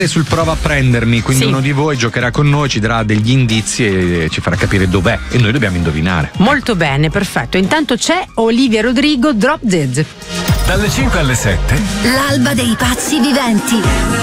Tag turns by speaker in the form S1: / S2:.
S1: sul prova a prendermi, quindi
S2: Sì.
S1: uno di voi giocherà con noi, ci darà degli indizi e ci farà capire dov'è e noi dobbiamo indovinare.
S2: Molto bene, perfetto. Intanto c'è Olivia Rodrigo, Drop Dead.
S3: Dalle 5 alle 7.
S4: L'alba dei pazzi viventi.